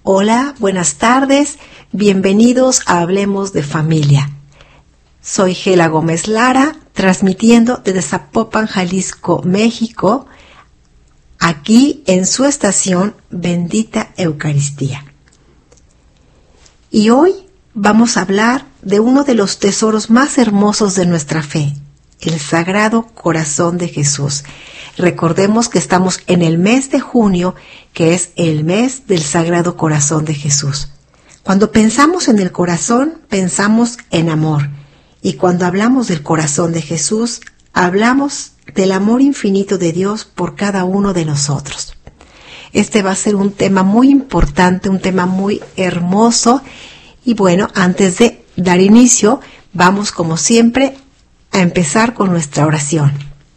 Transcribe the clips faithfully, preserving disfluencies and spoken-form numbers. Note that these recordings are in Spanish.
Hola, buenas tardes, bienvenidos a Hablemos de Familia. Soy Gela Gómez Lara, transmitiendo desde Zapopan, Jalisco, México, aquí en su estación Bendita Eucaristía. Y hoy vamos a hablar de uno de los tesoros más hermosos de nuestra fe, el Sagrado Corazón de Jesús. Recordemos que estamos en el mes de junio, que es el mes del Sagrado Corazón de Jesús. Cuando pensamos en el corazón, pensamos en amor. Y cuando hablamos del corazón de Jesús, hablamos del amor infinito de Dios por cada uno de nosotros. Este va a ser un tema muy importante, un tema muy hermoso. Y bueno, antes de dar inicio, vamos como siempre a empezar con nuestra oración.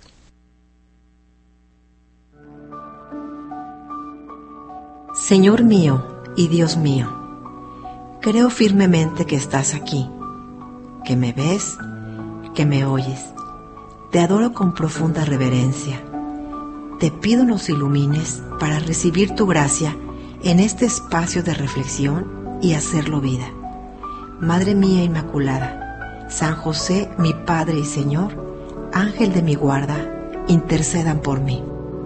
Señor mío y Dios mío, creo firmemente que estás aquí, que me ves, que me oyes. Te adoro con profunda reverencia. Te pido nos ilumines para recibir tu gracia en este espacio de reflexión y hacerlo vida. Madre mía Inmaculada, San José, mi Padre y Señor, Ángel de mi guarda, intercedan por mí.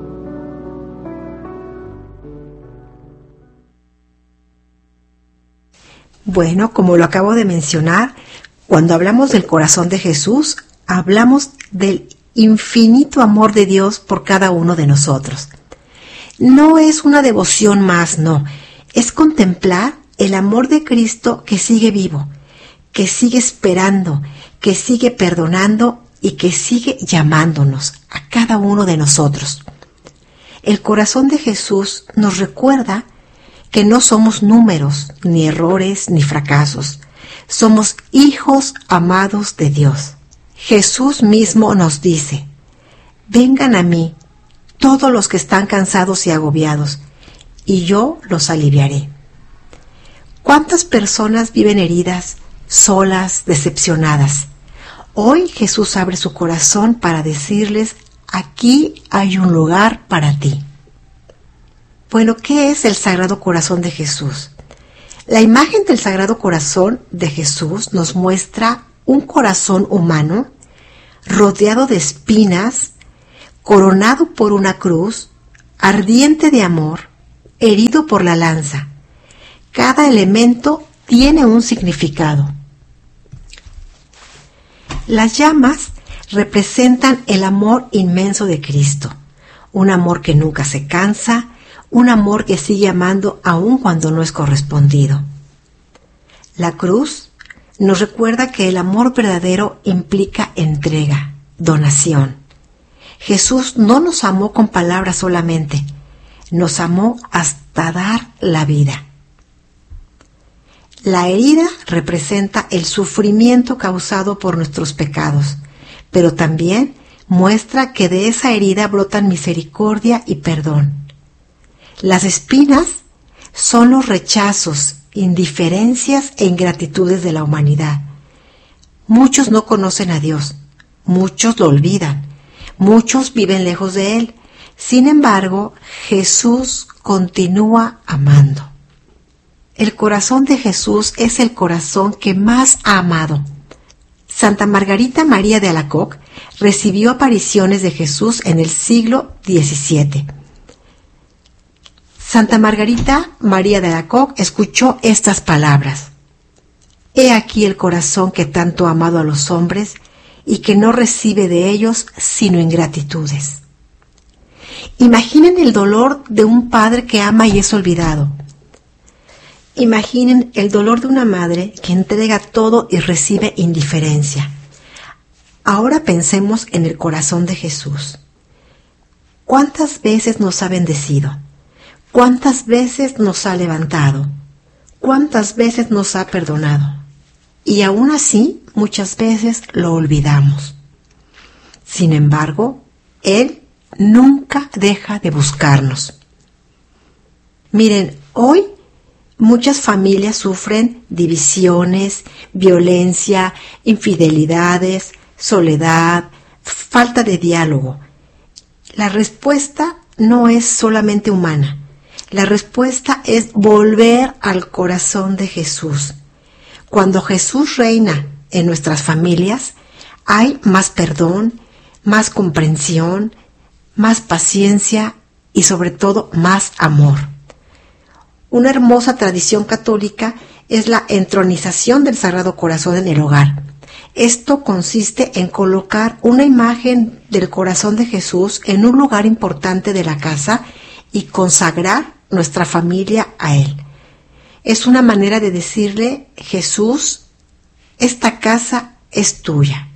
Bueno, como lo acabo de mencionar, cuando hablamos del corazón de Jesús, hablamos del infinito amor de Dios por cada uno de nosotros. No es una devoción más, no. Es contemplar el amor de Cristo que sigue vivo, que sigue esperando, que sigue perdonando y que sigue llamándonos a cada uno de nosotros. El corazón de Jesús nos recuerda que no somos números, ni errores, ni fracasos. Somos hijos amados de Dios. Jesús mismo nos dice: vengan a mí todos los que están cansados y agobiados, y yo los aliviaré. ¿Cuántas personas viven heridas, solas, decepcionadas? Hoy Jesús abre su corazón para decirles: aquí hay un lugar para ti. Bueno, ¿qué es el Sagrado Corazón de Jesús? La imagen del Sagrado Corazón de Jesús nos muestra un corazón humano rodeado de espinas, coronado por una cruz, ardiente de amor, herido por la lanza. Cada elemento tiene un significado. Las llamas representan el amor inmenso de Cristo, un amor que nunca se cansa, un amor que sigue amando aun cuando no es correspondido. La cruz nos recuerda que el amor verdadero implica entrega, donación. Jesús no nos amó con palabras solamente, nos amó hasta dar la vida. La herida representa el sufrimiento causado por nuestros pecados, pero también muestra que de esa herida brotan misericordia y perdón. Las espinas son los rechazos, indiferencias e ingratitudes de la humanidad. Muchos no conocen a Dios, muchos lo olvidan, muchos viven lejos de Él. Sin embargo, Jesús continúa amando. El corazón de Jesús es el corazón que más ha amado. Santa Margarita María de Alacoque recibió apariciones de Jesús en el siglo diecisiete. Santa Margarita María de Alacoque escuchó estas palabras: he aquí el corazón que tanto ha amado a los hombres y que no recibe de ellos sino ingratitudes. Imaginen el dolor de un padre que ama y es olvidado. Imaginen el dolor de una madre que entrega todo y recibe indiferencia. Ahora pensemos en el corazón de Jesús. ¿Cuántas veces nos ha bendecido? ¿Cuántas veces nos ha levantado? ¿Cuántas veces nos ha perdonado? Y aún así, muchas veces lo olvidamos. Sin embargo, Él nunca deja de buscarnos. Miren, hoy muchas familias sufren divisiones, violencia, infidelidades, soledad, falta de diálogo. La respuesta no es solamente humana. La respuesta es volver al corazón de Jesús. Cuando Jesús reina en nuestras familias, hay más perdón, más comprensión, más paciencia y sobre todo más amor. Una hermosa tradición católica es la entronización del Sagrado Corazón en el hogar. Esto consiste en colocar una imagen del corazón de Jesús en un lugar importante de la casa y consagrar nuestra familia a Él. Es una manera de decirle: Jesús, esta casa es tuya.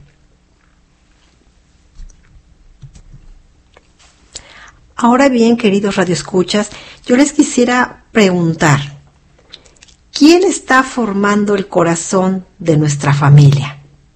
Ahora bien, queridos radioescuchas, yo les quisiera preguntar, ¿quién está formando el corazón de nuestra familia?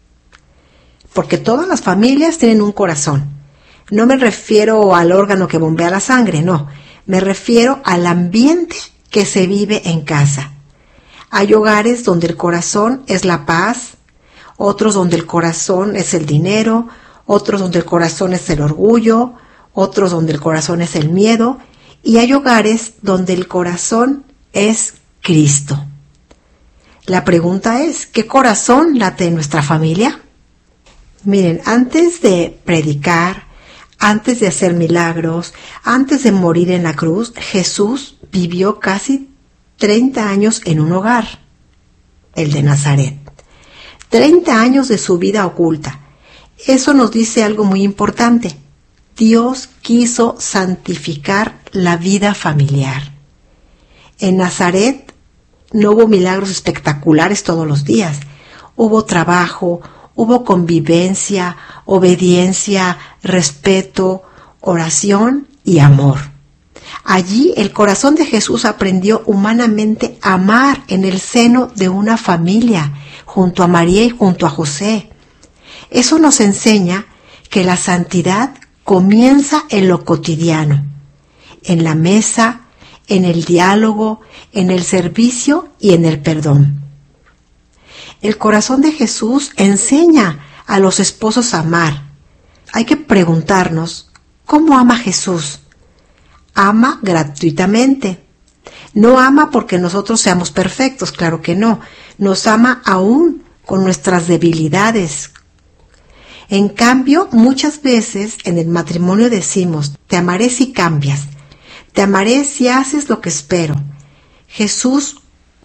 Porque todas las familias tienen un corazón. No me refiero al órgano que bombea la sangre, no. Me refiero al ambiente que se vive en casa. Hay hogares donde el corazón es la paz, otros donde el corazón es el dinero, otros donde el corazón es el orgullo, otros donde el corazón es el miedo, y hay hogares donde el corazón es Cristo. La pregunta es, ¿qué corazón late en nuestra familia? Miren, antes de predicar, antes de hacer milagros, antes de morir en la cruz, Jesús vivió casi treinta años en un hogar, el de Nazaret. treinta años de su vida oculta. Eso nos dice algo muy importante. Dios quiso santificar la vida familiar. En Nazaret no hubo milagros espectaculares todos los días. Hubo trabajo, hubo convivencia, obediencia, respeto, oración y amor. Allí el corazón de Jesús aprendió humanamente a amar en el seno de una familia, junto a María y junto a José. Eso nos enseña que la santidad comienza en lo cotidiano, en la mesa, en el diálogo, en el servicio y en el perdón. El corazón de Jesús enseña a los esposos a amar. Hay que preguntarnos, ¿cómo ama Jesús? Ama gratuitamente. No ama porque nosotros seamos perfectos, claro que no. Nos ama aún con nuestras debilidades. En cambio, muchas veces en el matrimonio decimos, te amaré si cambias, te amaré si haces lo que espero. Jesús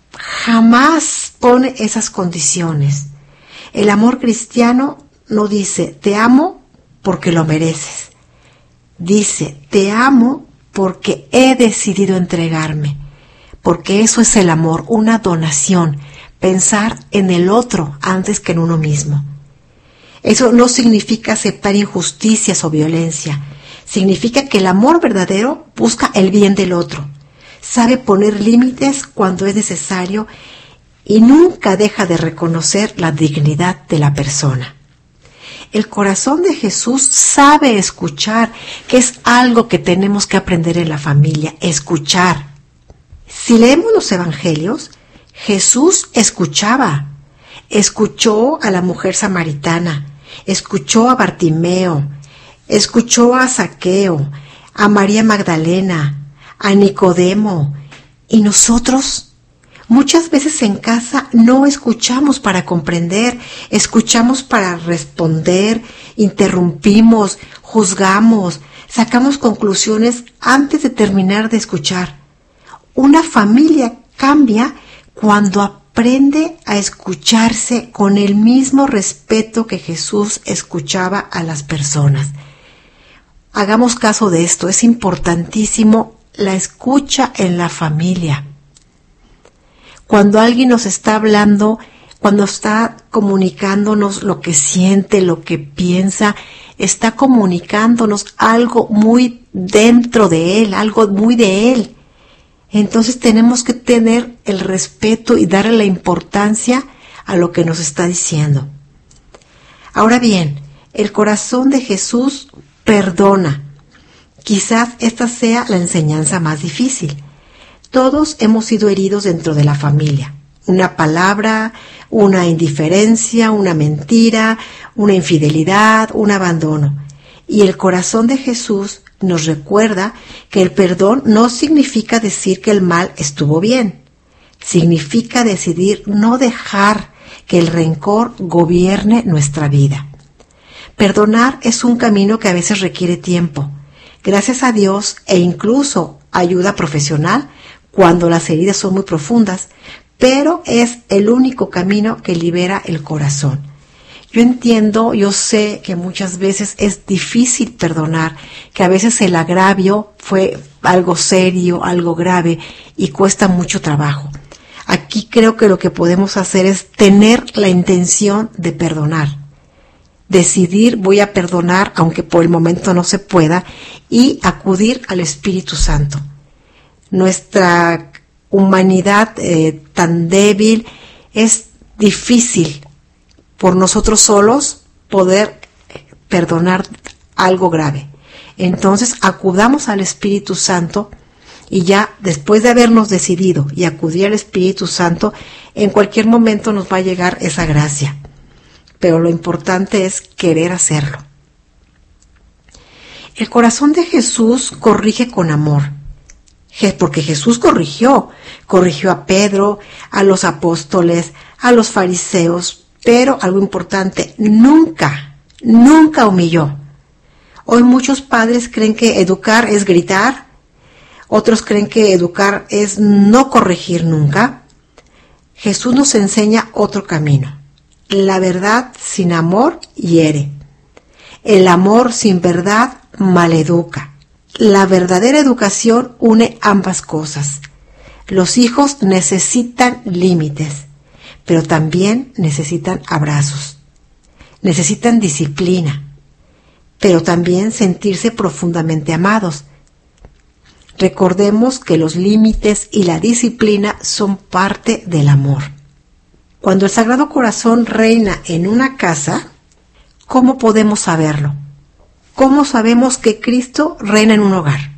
jamás pone esas condiciones. El amor cristiano no dice, te amo porque lo mereces. Dice, te amo porque he decidido entregarme. Porque eso es el amor, una donación, pensar en el otro antes que en uno mismo. Eso no significa aceptar injusticias o violencia. Significa que el amor verdadero busca el bien del otro. Sabe poner límites cuando es necesario y nunca deja de reconocer la dignidad de la persona. El corazón de Jesús sabe escuchar, que es algo que tenemos que aprender en la familia, escuchar. Si leemos los evangelios, Jesús escuchaba. Escuchó a la mujer samaritana, escuchó a Bartimeo, escuchó a Zaqueo, a María Magdalena, a Nicodemo. ¿Y nosotros? Muchas veces en casa no escuchamos para comprender, escuchamos para responder, interrumpimos, juzgamos, sacamos conclusiones antes de terminar de escuchar. Una familia cambia cuando aprende a escucharse con el mismo respeto que Jesús escuchaba a las personas. Hagamos caso de esto, es importantísimo la escucha en la familia. Cuando alguien nos está hablando, cuando está comunicándonos lo que siente, lo que piensa, está comunicándonos algo muy dentro de él, algo muy de él. Entonces tenemos que tener el respeto y darle la importancia a lo que nos está diciendo. Ahora bien, el corazón de Jesús perdona. Quizás esta sea la enseñanza más difícil. Todos hemos sido heridos dentro de la familia. Una palabra, una indiferencia, una mentira, una infidelidad, un abandono. Y el corazón de Jesús nos recuerda que el perdón no significa decir que el mal estuvo bien. Significa decidir no dejar que el rencor gobierne nuestra vida. Perdonar es un camino que a veces requiere tiempo, gracias a Dios e incluso ayuda profesional cuando las heridas son muy profundas, pero es el único camino que libera el corazón. Yo entiendo, yo sé que muchas veces es difícil perdonar, que a veces el agravio fue algo serio, algo grave y cuesta mucho trabajo. Aquí creo que lo que podemos hacer es tener la intención de perdonar. Decidir voy a perdonar aunque por el momento no se pueda y acudir al Espíritu Santo. Nuestra humanidad eh, tan débil es difícil por nosotros solos poder perdonar algo grave. Entonces acudamos al Espíritu Santo y ya después de habernos decidido y acudir al Espíritu Santo, en cualquier momento nos va a llegar esa gracia. Pero lo importante es querer hacerlo. El corazón de Jesús corrige con amor, porque Jesús corrigió, corrigió a Pedro, a los apóstoles, a los fariseos, pero algo importante, nunca, nunca humilló. Hoy muchos padres creen que educar es gritar, otros creen que educar es no corregir nunca. Jesús nos enseña otro camino. La verdad sin amor hiere. El amor sin verdad maleduca. La verdadera educación une ambas cosas. Los hijos necesitan límites, pero también necesitan abrazos. Necesitan disciplina, pero también sentirse profundamente amados. Recordemos que los límites y la disciplina son parte del amor. Cuando el Sagrado Corazón reina en una casa, ¿cómo podemos saberlo? ¿Cómo sabemos que Cristo reina en un hogar?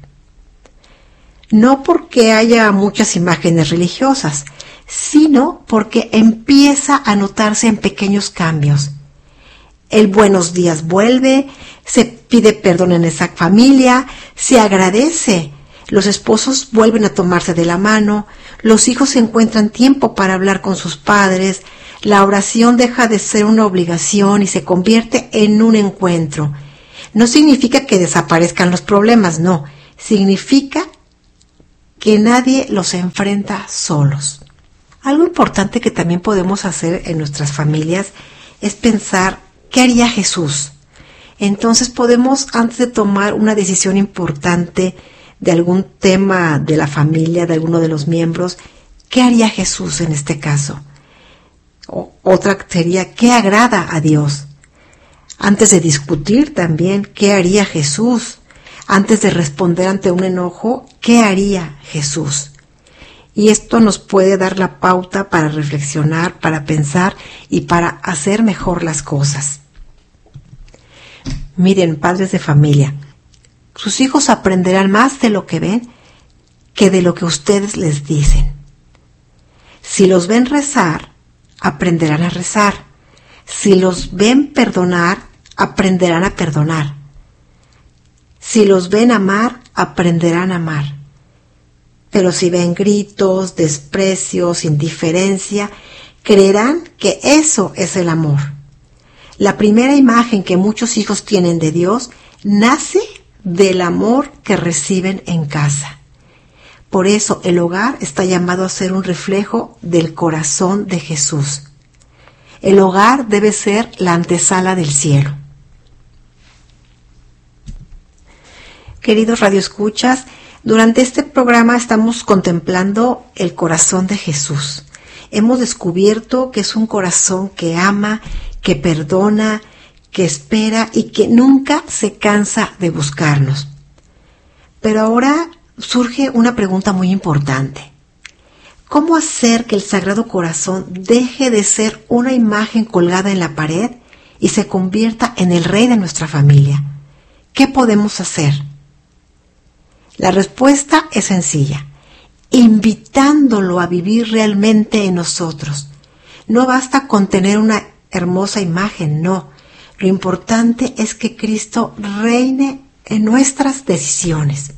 No porque haya muchas imágenes religiosas, sino porque empieza a notarse en pequeños cambios. El buenos días vuelve, se pide perdón en esa familia, se agradece. Los esposos vuelven a tomarse de la mano, los hijos encuentran tiempo para hablar con sus padres, la oración deja de ser una obligación y se convierte en un encuentro. No significa que desaparezcan los problemas, no, significa que nadie los enfrenta solos. Algo importante que también podemos hacer en nuestras familias es pensar, ¿qué haría Jesús? Entonces podemos, antes de tomar una decisión importante de algún tema de la familia, de alguno de los miembros, ¿qué haría Jesús en este caso? O, otra sería, ¿qué agrada a Dios? Antes de discutir también, ¿qué haría Jesús? Antes de responder ante un enojo, ¿qué haría Jesús? Y esto nos puede dar la pauta para reflexionar, para pensar y para hacer mejor las cosas. Miren, padres de familia, sus hijos aprenderán más de lo que ven que de lo que ustedes les dicen. Si los ven rezar, aprenderán a rezar. Si los ven perdonar, aprenderán a perdonar. Si los ven amar, aprenderán a amar. Pero si ven gritos, desprecios, indiferencia, creerán que eso es el amor. La primera imagen que muchos hijos tienen de Dios nace del amor que reciben en casa. Por eso el hogar está llamado a ser un reflejo del corazón de Jesús. El hogar debe ser la antesala del cielo. Queridos radioescuchas, durante este programa estamos contemplando el corazón de Jesús. Hemos descubierto que es un corazón que ama, que perdona, que espera y que nunca se cansa de buscarnos. Pero ahora surge una pregunta muy importante. ¿Cómo hacer que el Sagrado Corazón deje de ser una imagen colgada en la pared y se convierta en el rey de nuestra familia? ¿Qué podemos hacer? La respuesta es sencilla, invitándolo a vivir realmente en nosotros. No basta con tener una hermosa imagen, no. Lo importante es que Cristo reine en nuestras decisiones,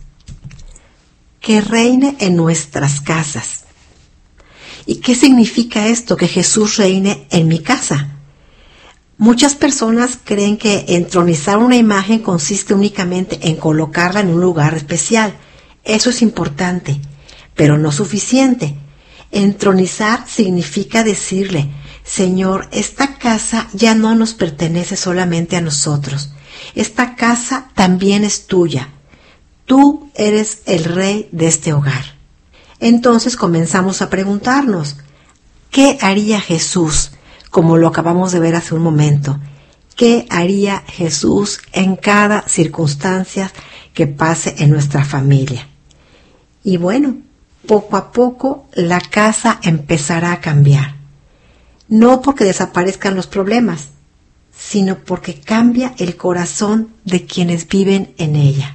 que reine en nuestras casas. ¿Y qué significa esto, que Jesús reine en mi casa? Muchas personas creen que entronizar una imagen consiste únicamente en colocarla en un lugar especial. Eso es importante, pero no suficiente. Entronizar significa decirle: Señor, esta casa ya no nos pertenece solamente a nosotros. Esta casa también es tuya. Tú eres el rey de este hogar. Entonces comenzamos a preguntarnos, ¿qué haría Jesús? Como lo acabamos de ver hace un momento. ¿Qué haría Jesús en cada circunstancia que pase en nuestra familia? Y bueno, poco a poco la casa empezará a cambiar. No porque desaparezcan los problemas, sino porque cambia el corazón de quienes viven en ella.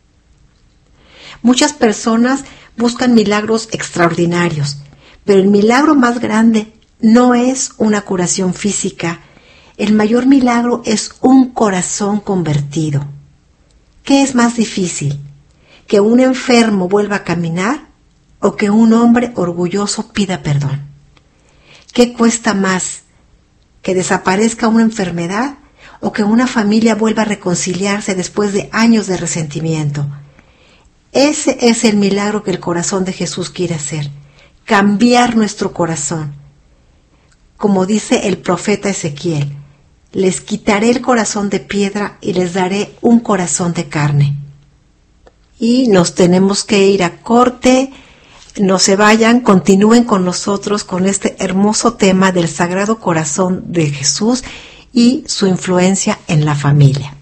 Muchas personas buscan milagros extraordinarios, pero el milagro más grande no es una curación física. El mayor milagro es un corazón convertido. ¿Qué es más difícil? ¿Que un enfermo vuelva a caminar o que un hombre orgulloso pida perdón? ¿Qué cuesta más? ¿Que desaparezca una enfermedad o que una familia vuelva a reconciliarse después de años de resentimiento? Ese es el milagro que el corazón de Jesús quiere hacer, cambiar nuestro corazón. Como dice el profeta Ezequiel, les quitaré el corazón de piedra y les daré un corazón de carne. Y nos tenemos que ir a corte. No se vayan, continúen con nosotros con este hermoso tema del Sagrado Corazón de Jesús y su influencia en la familia.